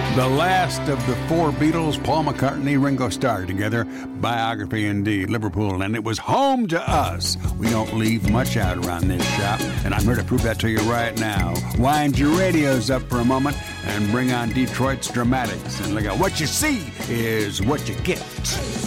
The last of the four Beatles, Paul McCartney, Ringo Starr together, biography indeed, Liverpool, and it was home to us. We don't leave much out around this shop, and I'm here to prove that to you right now. Wind your radios up for a moment and bring on Detroit's Dramatics, and look at what you see is what you get.